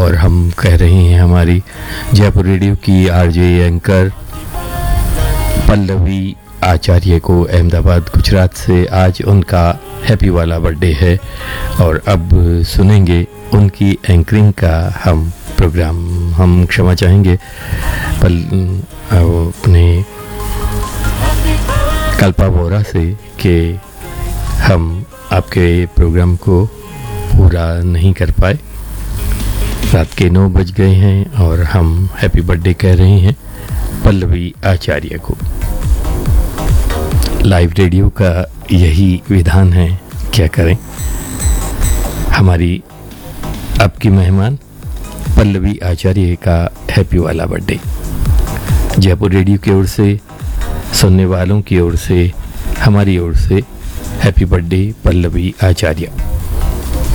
और हम कह रहे हैं हमारी जयपुर रेडियो की आरजे एंकर पल्लवी आचार्य को अहमदाबाद गुजरात से आज उनका हैप्पी वाला बर्थडे है। और अब सुनेंगे उनकी एंकरिंग का हम प्रोग्राम। हम क्षमा चाहेंगे अपने कल्पा वोरा से कि हम आपके प्रोग्राम को पूरा नहीं कर पाए। रात के 9 बज गए हैं और हम हैप्पी बर्थडे कह रहे हैं पल्लवी आचार्य को। लाइव रेडियो का यही विधान है, क्या करें। हमारी अब की मेहमान पल्लवी आचार्य का हैप्पी वाला बर्थडे जयपुर रेडियो की ओर से, सुनने वालों की ओर से, हमारी ओर से हैप्पी बर्थडे पल्लवी आचार्य।